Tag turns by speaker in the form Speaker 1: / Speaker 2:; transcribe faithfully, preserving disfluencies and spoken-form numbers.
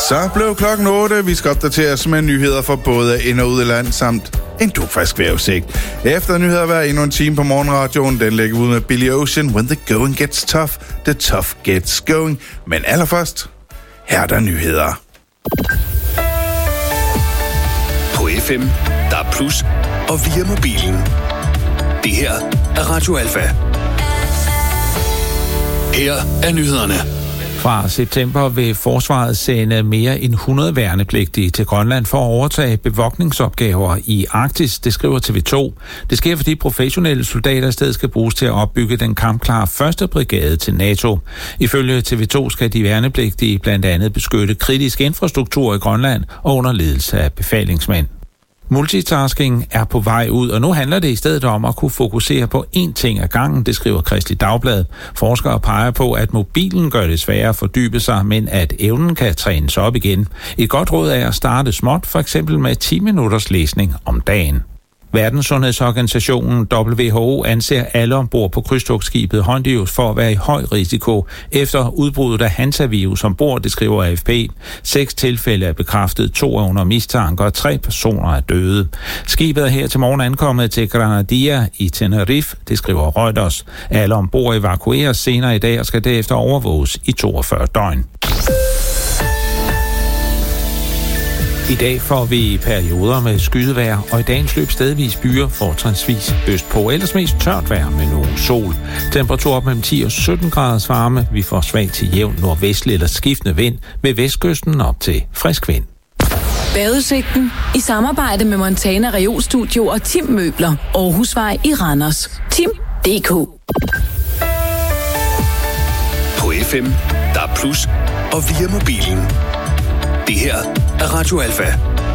Speaker 1: Så blev klokken otte. Vi skal opdateres med nyheder for både ind- og udland, samt en dugfrisk vejrudsigt. Efter nyheder hver endnu en time på morgenradioen. Den lægger ud med Billy Ocean. When the going gets tough, the tough gets going. Men allerførst, her er der nyheder.
Speaker 2: På F M, der er plus, og via mobilen. Det her er Radio Alfa. Her er nyhederne.
Speaker 3: Fra september vil forsvaret sende mere end hundrede værnepligtige til Grønland for at overtage bevogtningsopgaver i Arktis, det skriver T V to. Det sker, fordi professionelle soldater i stedet skal bruges til at opbygge den kampklare første brigade til NATO. Ifølge T V to skal de værnepligtige blandt andet beskytte kritisk infrastruktur i Grønland og under ledelse af befalingsmænd. Multitasking er på vej ud, og nu handler det i stedet om at kunne fokusere på én ting ad gangen, det skriver Kristeligt Dagblad. Forskere peger på, at mobilen gør det sværere at fordybe sig, men at evnen kan trænes op igen. Et godt råd er at starte småt, for eksempel med ti minutters læsning om dagen. Verdenssundhedsorganisationen W H O anser alle ombord på krydstogtskibet Hondius for at være i høj risiko efter udbruddet af hantavirus ombord, det skriver A F P. Seks tilfælde er bekræftet, to er under mistanke, og tre personer er døde. Skibet er her til morgen ankommet til Granadilla i Tenerife, det skriver Reuters. Alle ombord evakueres senere i dag og skal derefter overvåges i toogfyrre døgn. I dag får vi perioder med skydevejr, og i dagens løb stedvis byer, fortrinsvis østpå. Ellers mest tørt vejr med nogen sol. Temperatur op mellem ti og sytten graders varme. Vi får svag til jævn nordvestlig eller skiftende vind, med vestkysten op til frisk vind.
Speaker 4: Vejrudsigten i samarbejde med Montana Reolstudio og Tim Møbler. Aarhusvej i Randers. Tim punktum d k.
Speaker 2: På F M, der er plus, og via mobilen. Det her er Radio Alfa.